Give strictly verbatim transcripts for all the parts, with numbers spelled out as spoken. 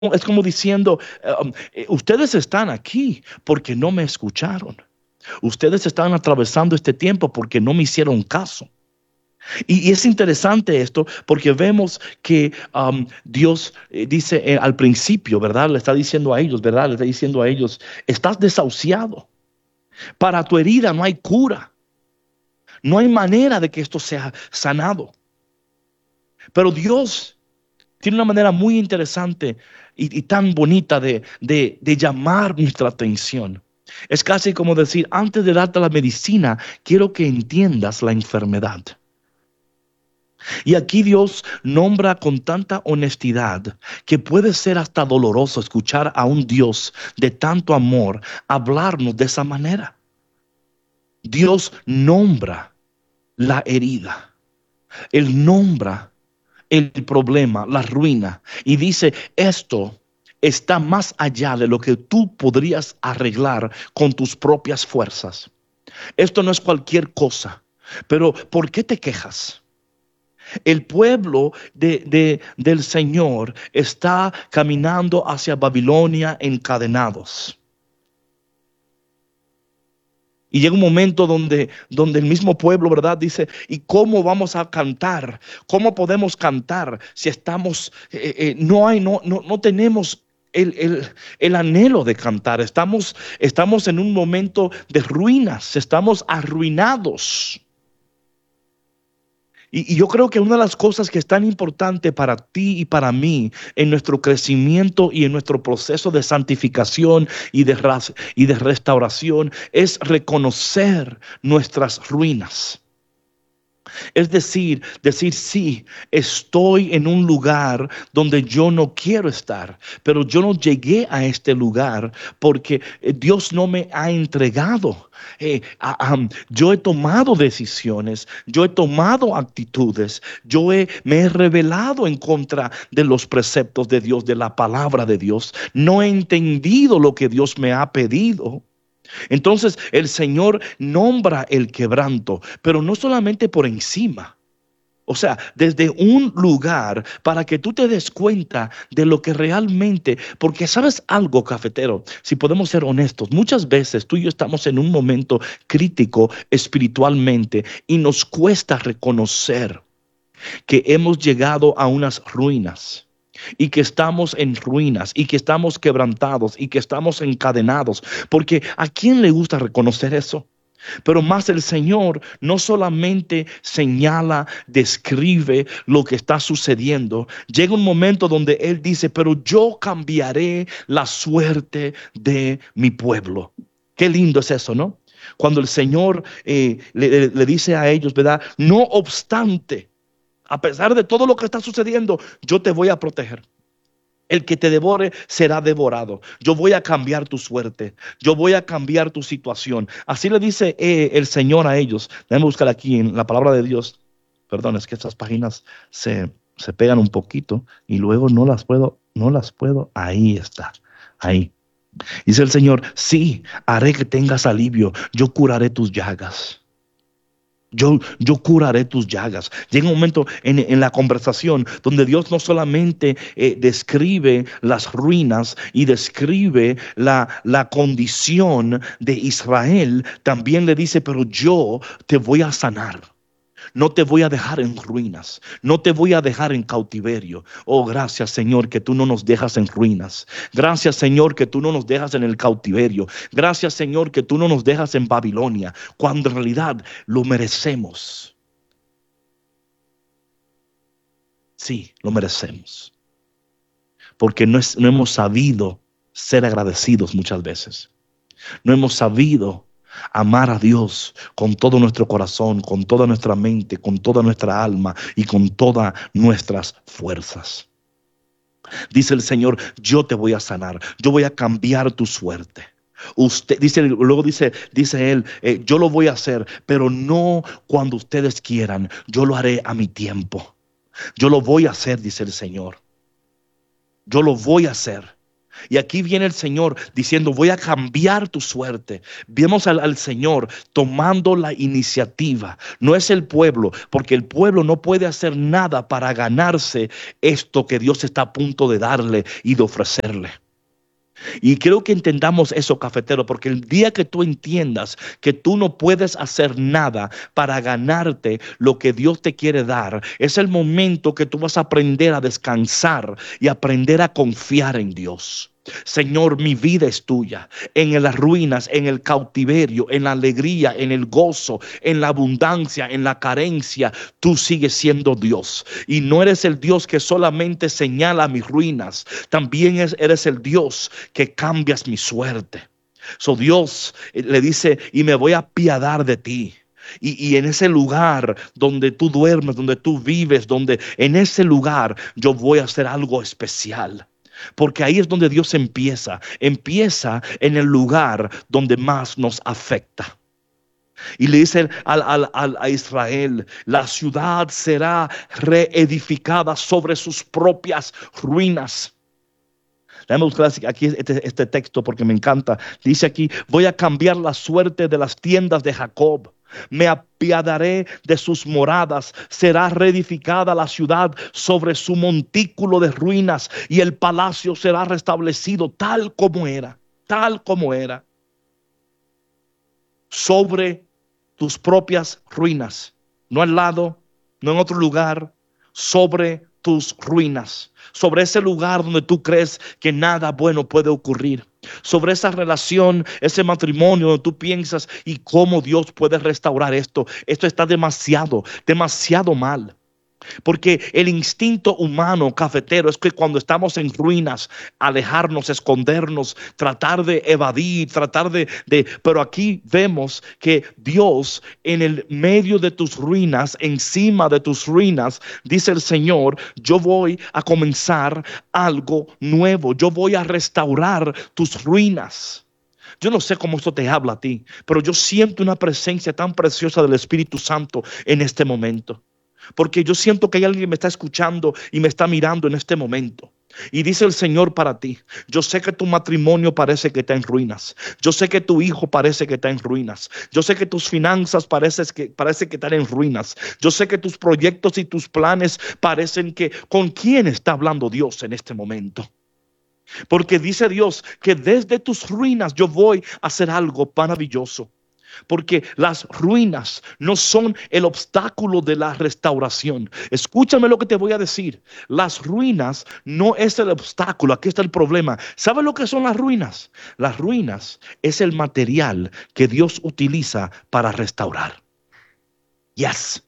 es como diciendo, um, eh, ustedes están aquí porque no me escucharon. Ustedes están atravesando este tiempo porque no me hicieron caso. Y, y es interesante esto porque vemos que um, Dios eh, dice eh, al principio, ¿verdad? Le está diciendo a ellos, ¿verdad? Le está diciendo a ellos, estás desahuciado. Para tu herida no hay cura. No hay manera de que esto sea sanado. Pero Dios tiene una manera muy interesante y, y tan bonita de, de, de llamar nuestra atención. Es casi como decir, antes de darte la medicina, quiero que entiendas la enfermedad. Y aquí Dios nombra con tanta honestidad que puede ser hasta doloroso escuchar a un Dios de tanto amor hablarnos de esa manera. Dios nombra la herida. Él nombra el problema, la ruina, y dice, esto está más allá de lo que tú podrías arreglar con tus propias fuerzas. Esto no es cualquier cosa. Pero ¿por qué te quejas? El pueblo de, de, del Señor está caminando hacia Babilonia encadenados. Y llega un momento donde, donde el mismo pueblo, ¿verdad? Dice, ¿y cómo vamos a cantar? ¿Cómo podemos cantar si estamos, eh, eh, no hay, no, no, no tenemos el, el, el anhelo de cantar? Estamos, estamos en un momento de ruinas, estamos arruinados. Y, y yo creo que una de las cosas que es tan importante para ti y para mí en nuestro crecimiento y en nuestro proceso de santificación y de, y de restauración es reconocer nuestras ruinas. Es decir, decir sí, estoy en un lugar donde yo no quiero estar, pero yo no llegué a este lugar porque Dios no me ha entregado. Eh, uh, um, yo he tomado decisiones, yo he tomado actitudes, yo he, me he rebelado en contra de los preceptos de Dios, de la palabra de Dios. No he entendido lo que Dios me ha pedido. Entonces el Señor nombra el quebranto, pero no solamente por encima. O sea, desde un lugar para que tú te des cuenta de lo que realmente, porque sabes algo, cafetero, si podemos ser honestos, muchas veces tú y yo estamos en un momento crítico espiritualmente y nos cuesta reconocer que hemos llegado a unas ruinas. Y que estamos en ruinas, y que estamos quebrantados, y que estamos encadenados. Porque ¿a quién le gusta reconocer eso? Pero más el Señor no solamente señala, describe lo que está sucediendo. Llega un momento donde Él dice, pero yo cambiaré la suerte de mi pueblo. Qué lindo es eso, ¿no? Cuando el Señor eh, le, le dice a ellos, ¿verdad? No obstante, a pesar de todo lo que está sucediendo, yo te voy a proteger. El que te devore será devorado. Yo voy a cambiar tu suerte. Yo voy a cambiar tu situación. Así le dice eh, el Señor a ellos. Déjame buscar aquí en la palabra de Dios. Perdón, es que estas páginas se, se pegan un poquito y luego no las puedo, no las puedo. Ahí está, ahí. Dice el Señor, sí, haré que tengas alivio. Yo curaré tus llagas. Yo, yo curaré tus llagas. Llega un momento en, en la conversación donde Dios no solamente eh, describe las ruinas y describe la, la condición de Israel, también le dice, pero yo te voy a sanar. No te voy a dejar en ruinas, no te voy a dejar en cautiverio. Oh, gracias, Señor, que tú no nos dejas en ruinas. Gracias, Señor, que tú no nos dejas en el cautiverio. Gracias, Señor, que tú no nos dejas en Babilonia, cuando en realidad lo merecemos. Sí, lo merecemos. Porque no, es, no hemos sabido ser agradecidos muchas veces. No hemos sabido amar a Dios con todo nuestro corazón, con toda nuestra mente, con toda nuestra alma y con todas nuestras fuerzas. Dice el Señor, yo te voy a sanar, yo voy a cambiar tu suerte. Usted dice, luego dice, dice él, eh, yo lo voy a hacer, pero no cuando ustedes quieran, yo lo haré a mi tiempo. Yo lo voy a hacer, dice el Señor. Yo lo voy a hacer. Y aquí viene el Señor diciendo, voy a cambiar tu suerte. Vemos al, al Señor tomando la iniciativa. No es el pueblo, porque el pueblo no puede hacer nada para ganarse esto que Dios está a punto de darle y de ofrecerle. Y creo que entendamos eso, cafetero, porque el día que tú entiendas que tú no puedes hacer nada para ganarte lo que Dios te quiere dar, es el momento que tú vas a aprender a descansar y aprender a confiar en Dios. Señor, mi vida es tuya. En las ruinas, en el cautiverio, en la alegría, en el gozo, en la abundancia, en la carencia, tú sigues siendo Dios. Y no eres el Dios que solamente señala mis ruinas, también eres el Dios que cambias mi suerte. So Dios le dice, y me voy a apiadar de ti. Y, y en ese lugar donde tú duermes, donde tú vives, donde en ese lugar yo voy a hacer algo especial. Porque ahí es donde Dios empieza. Empieza en el lugar donde más nos afecta. Y le dice al, al, al, a Israel, la ciudad será reedificada sobre sus propias ruinas. Déjame buscar aquí este, este texto porque me encanta. Dice aquí, voy a cambiar la suerte de las tiendas de Jacob. Me apiadaré de sus moradas. Será reedificada la ciudad sobre su montículo de ruinas y el palacio será restablecido tal como era, tal como era. Sobre tus propias ruinas, no al lado, no en otro lugar, sobre tus ruinas, sobre ese lugar donde tú crees que nada bueno puede ocurrir, sobre esa relación, ese matrimonio donde tú piensas y cómo Dios puede restaurar esto. Esto está demasiado, demasiado mal. Porque el instinto humano, cafetero, es que cuando estamos en ruinas, alejarnos, escondernos, tratar de evadir, tratar de, de... Pero aquí vemos que Dios en el medio de tus ruinas, encima de tus ruinas, dice el Señor, yo voy a comenzar algo nuevo. Yo voy a restaurar tus ruinas. Yo no sé cómo esto te habla a ti, pero yo siento una presencia tan preciosa del Espíritu Santo en este momento. Porque yo siento que hay alguien que me está escuchando y me está mirando en este momento. Y dice el Señor para ti, yo sé que tu matrimonio parece que está en ruinas. Yo sé que tu hijo parece que está en ruinas. Yo sé que tus finanzas parece que, parece que están en ruinas. Yo sé que tus proyectos y tus planes parecen que... ¿Con quién está hablando Dios en este momento? Porque dice Dios que desde tus ruinas yo voy a hacer algo maravilloso. Porque las ruinas no son el obstáculo de la restauración. Escúchame lo que te voy a decir. Las ruinas no es el obstáculo. Aquí está el problema. ¿Sabes lo que son las ruinas? Las ruinas es el material que Dios utiliza para restaurar. Yes.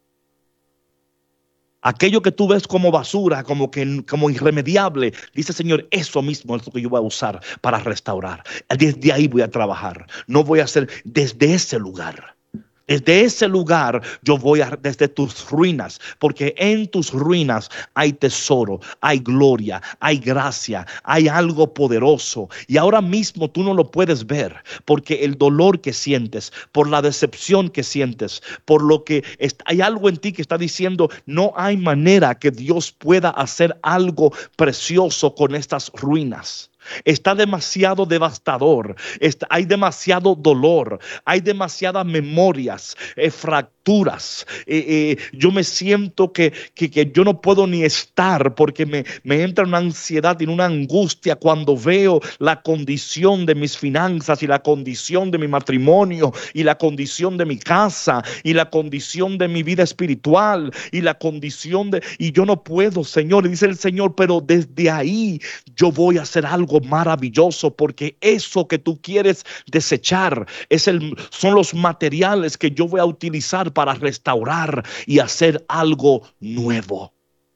Aquello que tú ves como basura, como que como irremediable, dice el Señor, eso mismo es lo que yo voy a usar para restaurar. Desde ahí voy a trabajar. No voy a hacer desde ese lugar. Desde ese lugar yo voy a, desde tus ruinas, porque en tus ruinas hay tesoro, hay gloria, hay gracia, hay algo poderoso. Y ahora mismo tú no lo puedes ver, porque el dolor que sientes, por la decepción que sientes, por lo que está, hay algo en ti que está diciendo, no hay manera que Dios pueda hacer algo precioso con estas ruinas. Está demasiado devastador, está, hay demasiado dolor, hay demasiadas memorias, eh, fracturas. Eh, eh, yo me siento que, que, que yo no puedo ni estar porque me, me entra una ansiedad y una angustia cuando veo la condición de mis finanzas y la condición de mi matrimonio y la condición de mi casa y la condición de mi vida espiritual y la condición de... Y yo no puedo, Señor, y dice el Señor, pero desde ahí yo voy a hacer algo maravilloso, porque eso que tú quieres desechar es el, son los materiales que yo voy a utilizar para restaurar y hacer algo nuevo.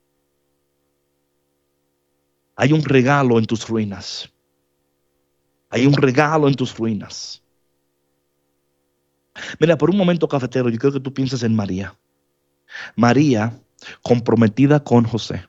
Hay un regalo en tus ruinas. Hay un regalo en tus ruinas. Mira, por un momento, cafetero, yo creo que tú piensas en María. María, comprometida con José,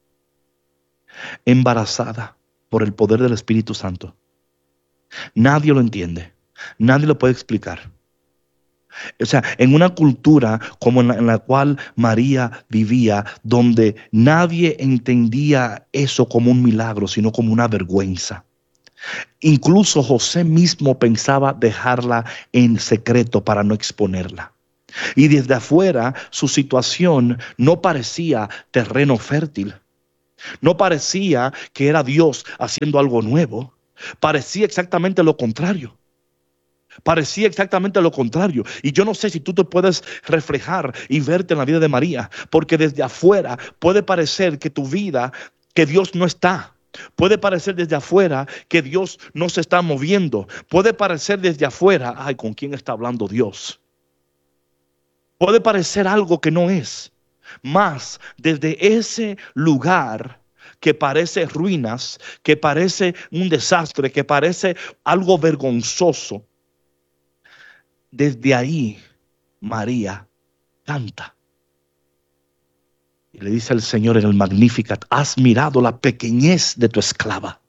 embarazada por el poder del Espíritu Santo. Nadie lo entiende. Nadie lo puede explicar. O sea, en una cultura como en la, en la cual María vivía, donde nadie entendía eso como un milagro, sino como una vergüenza. Incluso José mismo pensaba dejarla en secreto para no exponerla. Y desde afuera su situación no parecía terreno fértil. No parecía que era Dios haciendo algo nuevo. Parecía exactamente lo contrario. Parecía exactamente lo contrario. Y yo no sé si tú te puedes reflejar y verte en la vida de María, porque desde afuera puede parecer que tu vida, que Dios no está. Puede parecer desde afuera que Dios no se está moviendo. Puede parecer desde afuera, ay, ¿con quién está hablando Dios? Puede parecer algo que no es. Más desde ese lugar que parece ruinas, que parece un desastre, que parece algo vergonzoso, desde ahí María canta. Y le dice al Señor en el Magnificat: has mirado la pequeñez de tu esclava.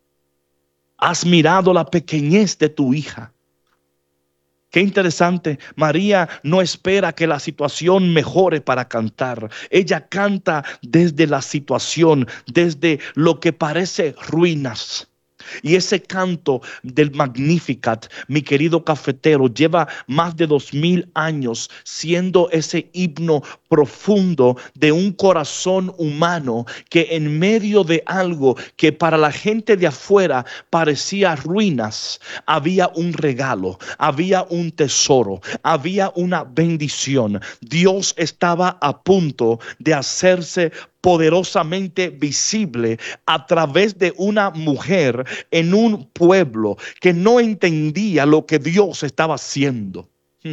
Has mirado la pequeñez de tu hija. Qué interesante. María no espera que la situación mejore para cantar. Ella canta desde la situación, desde lo que parece ruinas. Y ese canto del Magnificat, mi querido cafetero, lleva más de dos mil años siendo ese himno profundo de un corazón humano que en medio de algo que para la gente de afuera parecía ruinas, había un regalo, había un tesoro, había una bendición. Dios estaba a punto de hacerse poderosamente visible a través de una mujer en un pueblo que no entendía lo que Dios estaba haciendo. Hmm.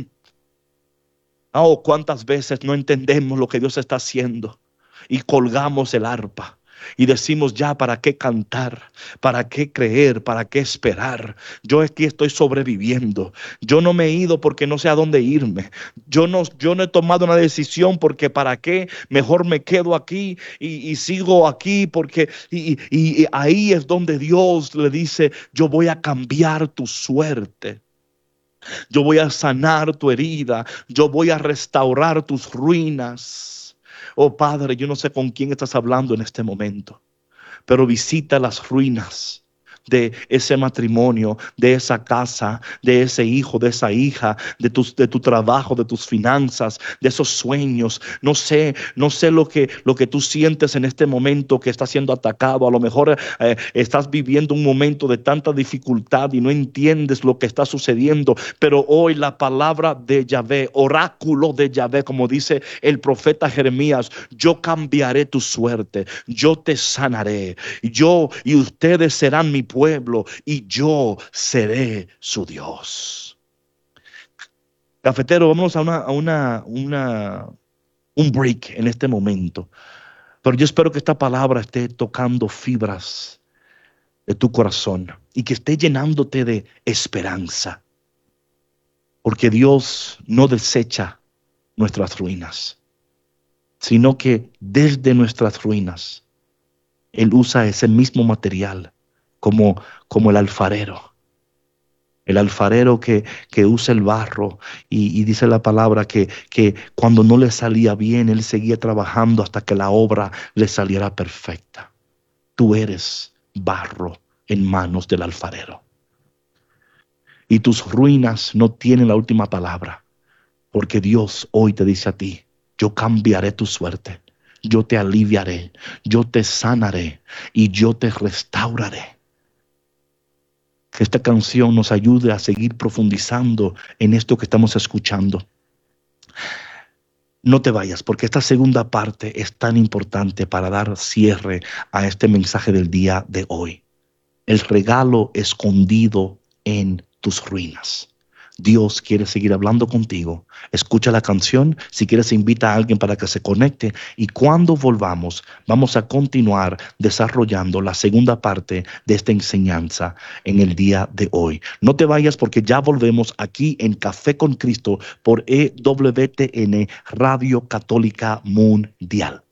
Oh, cuántas veces no entendemos lo que Dios está haciendo y colgamos el arpa. Y decimos, ya, ¿para qué cantar? ¿Para qué creer? ¿Para qué esperar? Yo aquí estoy sobreviviendo. Yo no me he ido porque no sé a dónde irme. Yo no, yo no he tomado una decisión porque ¿para qué? Mejor me quedo aquí y, y sigo aquí porque y, y, y ahí es donde Dios le dice, yo voy a cambiar tu suerte. Yo voy a sanar tu herida. Yo voy a restaurar tus ruinas. Oh Padre, yo no sé con quién estás hablando en este momento, pero visita las ruinas de ese matrimonio, de esa casa, de ese hijo, de esa hija, de tu, de tu trabajo, de tus finanzas, de esos sueños. No sé, no sé lo que, lo que tú sientes en este momento que estás siendo atacado. A lo mejor eh, estás viviendo un momento de tanta dificultad y no entiendes lo que está sucediendo, pero hoy la palabra de Yahvé, oráculo de Yahvé, como dice el profeta Jeremías, yo cambiaré tu suerte, yo te sanaré, yo y ustedes serán mi pueblo. pueblo y yo seré su Dios. Cafetero, vamos a una, a una, una, un break en este momento. Pero yo espero que esta palabra esté tocando fibras de tu corazón y que esté llenándote de esperanza. Porque Dios no desecha nuestras ruinas, sino que desde nuestras ruinas Él usa ese mismo material. Como, como el alfarero, el alfarero que, que usa el barro y, y dice la palabra que, que cuando no le salía bien, él seguía trabajando hasta que la obra le saliera perfecta. Tú eres barro en manos del alfarero. Y tus ruinas no tienen la última palabra, porque Dios hoy te dice a ti, yo cambiaré tu suerte, yo te aliviaré, yo te sanaré y yo te restauraré. Que esta canción nos ayude a seguir profundizando en esto que estamos escuchando. No te vayas, porque esta segunda parte es tan importante para dar cierre a este mensaje del día de hoy. El regalo escondido en tus ruinas. Dios quiere seguir hablando contigo. Escucha la canción. Si quieres, invita a alguien para que se conecte. Y cuando volvamos, vamos a continuar desarrollando la segunda parte de esta enseñanza en el día de hoy. No te vayas, porque ya volvemos aquí en Café con Cristo por E W T N Radio Católica Mundial.